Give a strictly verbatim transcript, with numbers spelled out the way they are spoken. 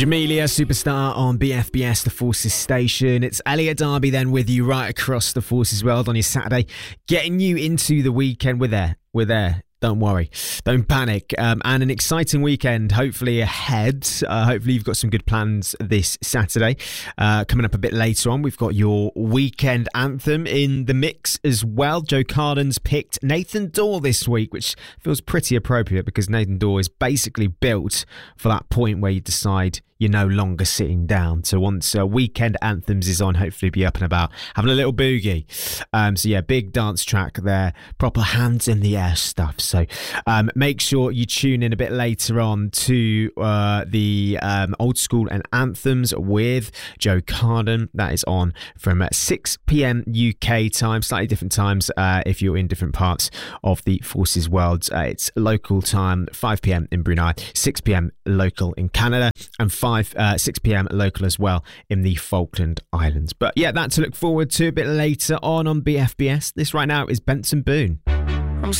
Jamelia, Superstar on B F B S, the Forces station. It's Elliot Darby then with you right across the Forces world on your Saturday, getting you into the weekend. We're there. We're there. Don't worry. Don't panic. Um, and an exciting weekend hopefully ahead. Uh, hopefully you've got some good plans this Saturday. Uh, coming up a bit later on, we've got your weekend anthem in the mix as well. Joe Carden's picked Nathan Dawe this week, which feels pretty appropriate because Nathan Dawe is basically built for that point where you decide you're no longer sitting down. So once uh, Weekend Anthems is on, hopefully be up and about, having a little boogie. Um, so yeah, big dance track there, proper hands in the air stuff. So um, make sure you tune in a bit later on to uh, the um, Old School and Anthems with Joe Carden. That is on from six p.m. U K time, slightly different times uh, if you're in different parts of the Forces world. Uh, it's local time, five p.m. in Brunei, six p.m. local in Canada, and five Uh, six p.m. local as well in the Falkland Islands. But yeah, that to look forward to a bit later on on B F B S. This right now is Benson Boone.